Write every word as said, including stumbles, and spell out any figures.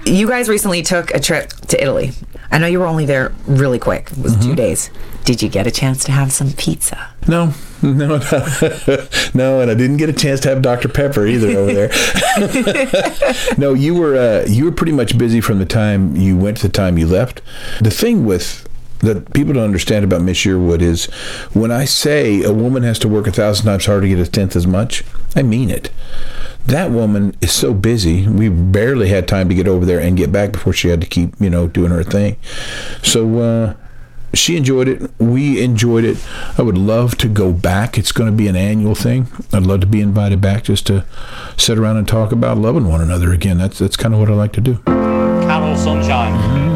you guys recently took a trip to Italy. I know you were only there really quick. It was mm-hmm. two days. Did you get a chance to have some pizza? No, no, no, no, and I didn't get a chance to have Doctor Pepper either over there. No, you were uh, you were pretty much busy from the time you went to the time you left. The thing with that people don't understand about Miss Yearwood is when I say a woman has to work a thousand times harder to get a tenth as much, I mean it. That woman is so busy. We barely had time to get over there and get back before she had to keep, you know, doing her thing. So uh, she enjoyed it. We enjoyed it. I would love to go back. It's going to be an annual thing. I'd love to be invited back just to sit around and talk about loving one another again. That's that's kind of what I like to do. Carol Sunshine.